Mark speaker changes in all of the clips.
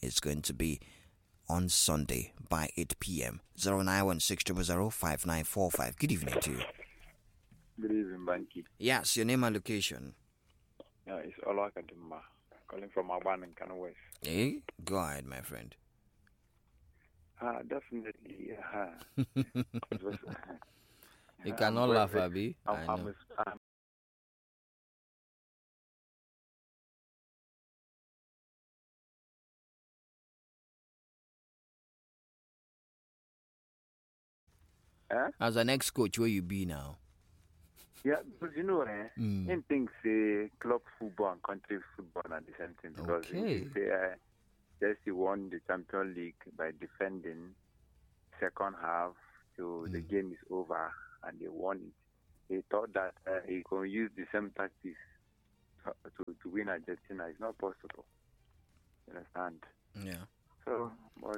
Speaker 1: is going to be on Sunday by 8 p.m. 09160005945. Good evening to you.
Speaker 2: Good evening, Banky.
Speaker 1: Yes, your name and location.
Speaker 2: Yeah, it's Olakadima, calling from Aban in Kano West.
Speaker 1: Hey, go ahead, my friend.
Speaker 2: Definitely.
Speaker 1: You cannot laugh, Abi. I know. As an ex-coach, where you be now?
Speaker 2: Yeah, because in things club football and country football are the same thing. Because if Chelsea won the Champions League by defending second half till the game is over and they won it, they thought that he could use the same tactics to win Argentina. It's not possible. You understand?
Speaker 1: Yeah.
Speaker 2: So, but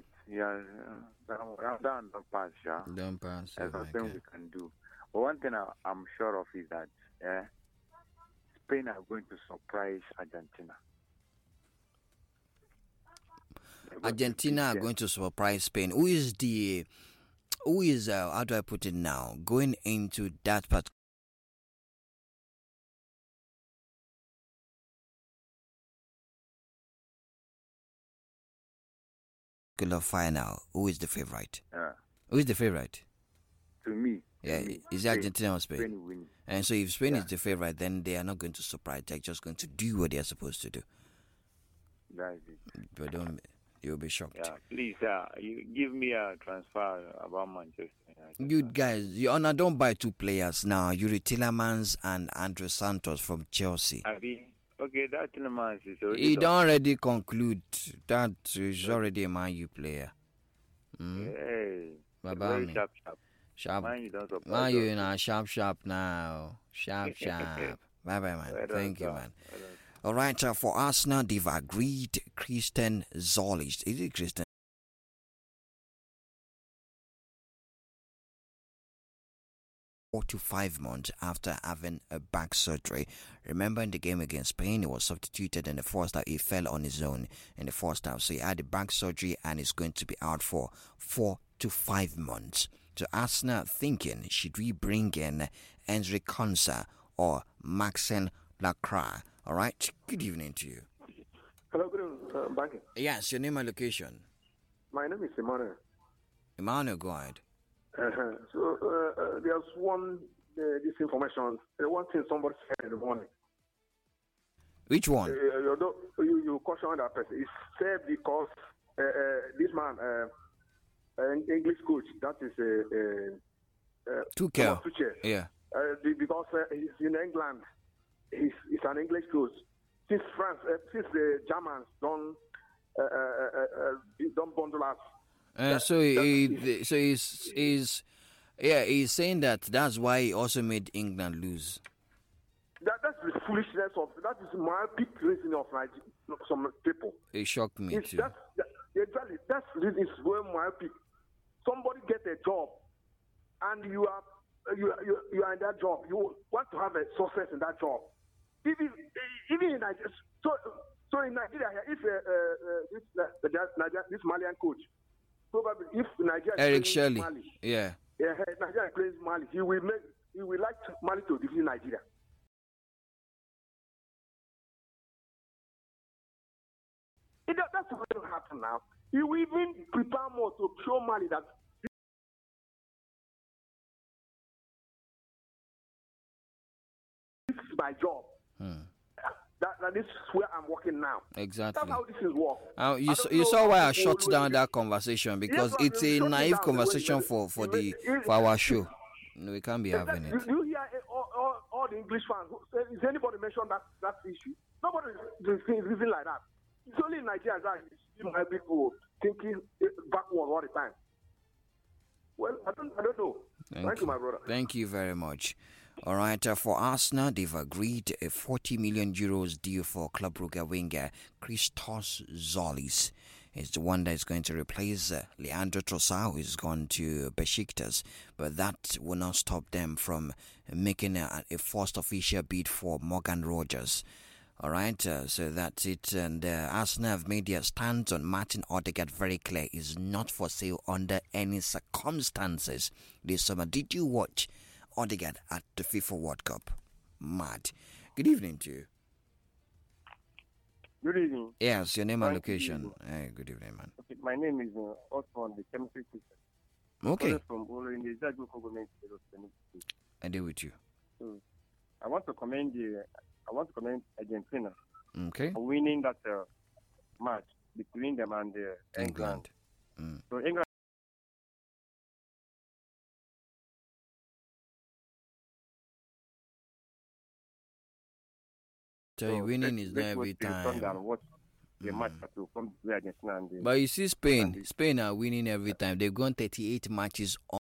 Speaker 2: don't pass, yeah.
Speaker 1: Don't pass.
Speaker 2: There's nothing we can do. But one thing I'm sure of is that Spain are going to surprise Argentina.
Speaker 1: Argentina are going to surprise Spain. Who is how do I put it now, going into that particular final? Who is the favorite? Who is the favorite?
Speaker 2: To me.
Speaker 1: Yeah, is it Argentina or Spain?
Speaker 2: Spain wins.
Speaker 1: And so if Spain is the favorite, then they are not going to surprise. They're just going to do what they are supposed to do.
Speaker 2: That is it.
Speaker 1: But you'll be shocked.
Speaker 2: Yeah, please, you give me a transfer about Manchester.
Speaker 1: You guys, don't buy two players now. Yuri Tillemans and Andre Santos from Chelsea.
Speaker 2: Okay, that Tillemans is already.
Speaker 1: He don't already conclude that is already a Man U player.
Speaker 2: Hey,
Speaker 1: very sharp. Man U now, sharp now. Sharp. Bye, man. Thank you, man. All right, for Arsenal, they've agreed Christian Zolis. Is it Christian? To 5 months after having a back surgery. Remember, in the game against Spain, he was substituted in the first half. He fell on his own in the first half, so he had a back surgery and is going to be out for 4 to 5 months. So Arsenal thinking, should we bring in Enrique Konsa or Maxen Lacroix? All right. Good evening to you.
Speaker 3: Hello, good evening, Banky.
Speaker 1: Yes, your name and location.
Speaker 3: My name is Emmanuel.
Speaker 1: Emmanuel, go ahead.
Speaker 3: So there's this information. One thing somebody said in the morning.
Speaker 1: Which one?
Speaker 3: You caution that person. It's said because this man, English coach, that is
Speaker 1: Tuchel. Yeah.
Speaker 3: Because he's in England, he's an English coach. Since the Germans don't bundle us.
Speaker 1: He's saying that's why he also made England lose.
Speaker 3: That's the foolishness that is myopic reasoning of some people.
Speaker 1: It shocked me too.
Speaker 3: Exactly. That's where myopic. Somebody get a job, and you are in that job. You want to have a success in that job. Even in Nigeria. So in Nigeria, if this Malian coach. Probably if Nigeria
Speaker 1: Eric Shelley,
Speaker 3: Mali,
Speaker 1: Nigeria
Speaker 3: plays Mali, he will like Mali to defeat Nigeria. That's what will happen now. He will even prepare more to show Mali that this is my job. That this is where I'm working now.
Speaker 1: Exactly.
Speaker 3: That's how this is work.
Speaker 1: You saw why I shut down that conversation because it's a naive conversation for our show. No, we can't be having it.
Speaker 3: You hear all the English fans. Is anybody mention that issue? Nobody is living like that. It's only in Nigeria that you see my people thinking backward all the time. Well, I don't know. Thank you, my brother.
Speaker 1: Thank you very much. All right, for Arsenal, they've agreed a 40 million euros deal for Club Brugge winger Christos Zolis. It's the one that is going to replace Leandro Trossard, who is gone to Besiktas. But that will not stop them from making a first official bid for Morgan Rogers. All right, so that's it. And Arsenal have made their stance on Martin Odegaard very clear. Is not for sale under any circumstances this summer. Did you watch Odegaard at the FIFA World Cup? Mad. Good evening to you.
Speaker 4: Good evening.
Speaker 1: Yes, your name and location. Good evening, man.
Speaker 4: Okay, my name is Osman, the chemistry teacher.
Speaker 1: Okay.
Speaker 4: From Olo in the Zagreb government.
Speaker 1: I deal with you.
Speaker 4: So, I want to commend Argentina.
Speaker 1: Okay.
Speaker 4: For winning that match between them and England. So England.
Speaker 1: So winning is not every time.
Speaker 4: The match from Argentina and
Speaker 1: but you see Spain are winning every time. They've gone 38 matches